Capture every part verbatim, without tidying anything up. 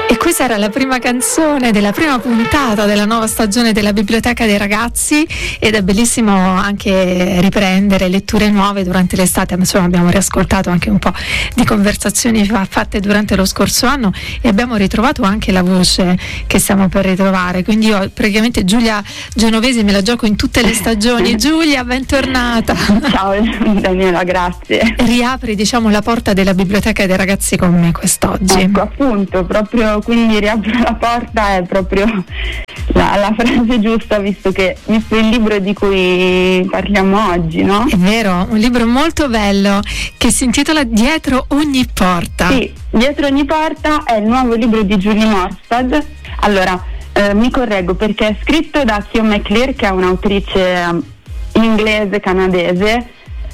E questa era la prima canzone della prima puntata della nuova stagione della Biblioteca dei Ragazzi, ed è bellissimo anche riprendere letture nuove durante l'estate. Insomma, abbiamo riascoltato anche un po' di conversazioni fatte durante lo scorso anno e abbiamo ritrovato anche la voce che stiamo per ritrovare, quindi io praticamente Giulia Genovesi me la gioco in tutte le stagioni. Giulia, bentornata. Ciao Daniela, grazie. Riapri, diciamo, la porta della Biblioteca dei Ragazzi con me quest'oggi. Ecco, appunto, proprio quindi riapro la porta è proprio la, la frase giusta, visto che visto il libro di cui parliamo oggi, no? È vero, un libro molto bello che si intitola Dietro ogni porta. Sì, Dietro ogni porta è il nuovo libro di Julie Morstad. Allora, eh, mi correggo perché è scritto da Kyo McClure, che è un'autrice um, inglese, canadese,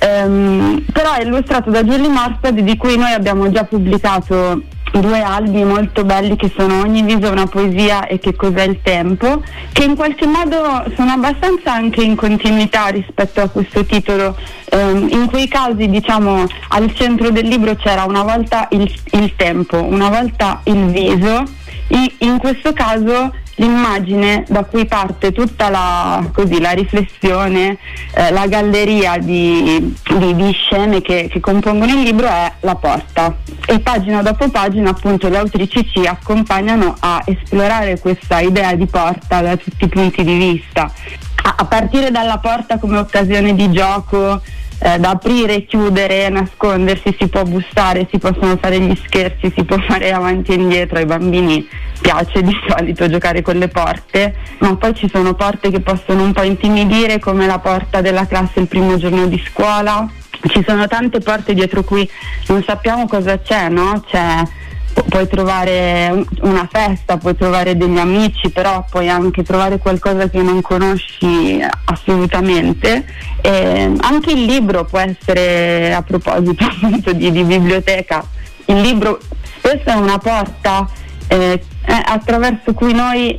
um, però è illustrato da Julie Morstad, di cui noi abbiamo già pubblicato due albi molto belli, che sono Ogni viso è una poesia e Che cos'è il tempo, che in qualche modo sono abbastanza anche in continuità rispetto a questo titolo. Um, in quei casi, diciamo, al centro del libro c'era una volta il, il tempo, una volta il viso, I, in questo caso l'immagine da cui parte tutta la, così, la riflessione, eh, la galleria di, di, di scene che, che compongono il libro è la porta, e pagina dopo pagina appunto le autrici ci accompagnano a esplorare questa idea di porta da tutti i punti di vista, a, a partire dalla porta come occasione di gioco, eh, da aprire, chiudere, nascondersi, si può bussare, si possono fare gli scherzi, si può fare avanti e indietro. Ai bambini piace di solito giocare con le porte, ma poi ci sono porte che possono un po' intimidire, come la porta della classe il primo giorno di scuola. Ci sono tante porte dietro cui non sappiamo cosa c'è, no? C'è, pu- puoi trovare una festa, puoi trovare degli amici, però puoi anche trovare qualcosa che non conosci assolutamente. E anche il libro può essere, a proposito appunto di, di biblioteca, il libro spesso è una porta eh, attraverso cui noi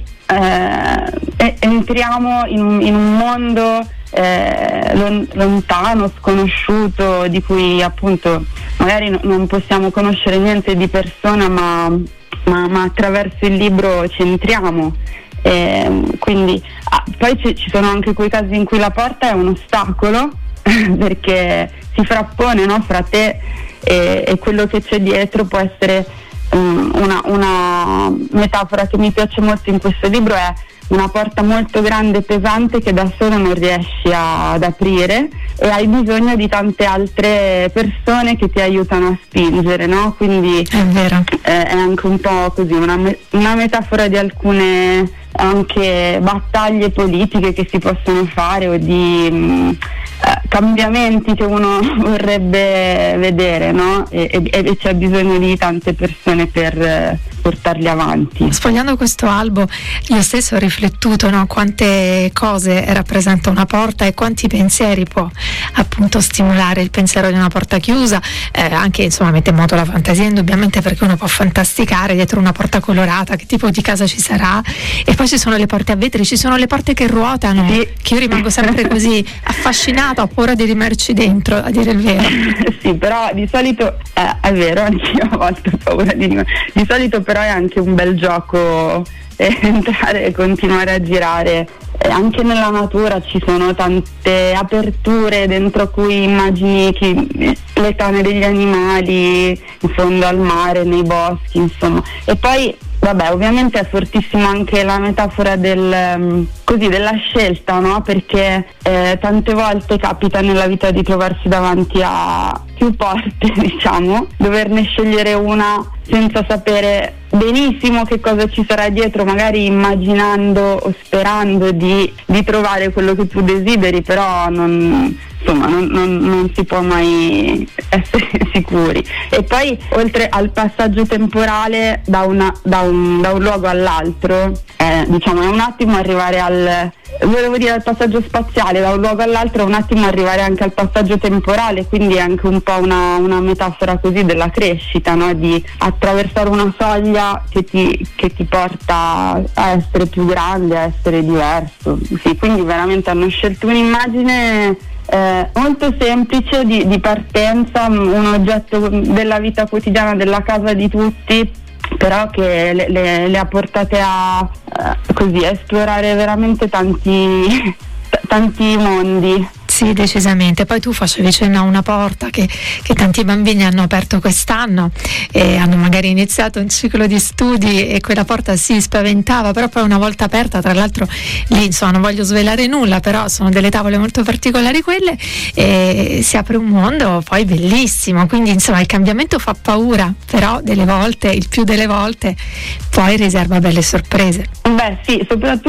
eh, entriamo in un, in un mondo eh, lontano, sconosciuto, di cui appunto magari no, non possiamo conoscere niente di persona, ma, ma, ma attraverso il libro ci entriamo. Eh, quindi ah, poi ci, ci sono anche quei casi in cui la porta è un ostacolo perché si frappone, no, fra te e, e quello che c'è dietro. Può essere um, una, una metafora che mi piace molto in questo libro, è una porta molto grande e pesante che da solo non riesci a, ad aprire, e hai bisogno di tante altre persone che ti aiutano a spingere, no? Quindi è vero. Eh, è anche un po' così una, me- una metafora di alcune anche battaglie politiche che si possono fare, o di mh, eh, cambiamenti che uno vorrebbe vedere, no? E, e, e c'è bisogno di tante persone per eh, portarli avanti. Sfogliando questo albo io stesso ho riflettuto, no, quante cose rappresenta una porta e quanti pensieri può appunto stimolare il pensiero di una porta chiusa, eh, anche insomma mette in moto la fantasia indubbiamente, perché uno può fantasticare dietro una porta colorata che tipo di casa ci sarà. E poi ci sono le porte a vetri, ci sono le porte che ruotano, sì, che io rimango sempre così affascinata, ho paura di rimarci dentro, a dire il vero. Sì, però di solito eh, è vero, anch'io a volte ho paura di rimanere. Di solito però è anche un bel gioco eh, entrare e continuare a girare. Eh, anche nella natura ci sono tante aperture dentro cui immagini chi, le tane degli animali in fondo al mare, nei boschi, insomma. E poi vabbè, ovviamente è fortissima anche la metafora del, così, della scelta, no? Perché eh, tante volte capita nella vita di trovarsi davanti a più porte, diciamo, doverne scegliere una senza sapere benissimo che cosa ci sarà dietro, magari immaginando o sperando di, di trovare quello che tu desideri, però non, insomma non, non, non si può mai essere sicuri. E poi oltre al passaggio temporale da, una, da, un, da un luogo all'altro, eh, diciamo è un attimo arrivare al, volevo dire al passaggio spaziale, da un luogo all'altro è un attimo arrivare anche al passaggio temporale, quindi è anche un po' una, una metafora così della crescita, no? Di attraversare una soglia che ti, che ti porta a essere più grande, a essere diverso. Sì, quindi veramente hanno scelto un'immagine Eh, molto semplice di, di partenza, un oggetto della vita quotidiana, della casa di tutti, però che le, le, le ha portate a uh, così a esplorare veramente tanti t- tanti mondi. Sì, decisamente. Poi tu facevi cenno a una porta che, che tanti bambini hanno aperto quest'anno e hanno magari iniziato un ciclo di studi e quella porta si spaventava, però poi una volta aperta, tra l'altro lì insomma non voglio svelare nulla, però sono delle tavole molto particolari quelle, e si apre un mondo poi bellissimo, quindi insomma il cambiamento fa paura, però delle volte, il più delle volte, poi riserva belle sorprese. Beh sì, soprattutto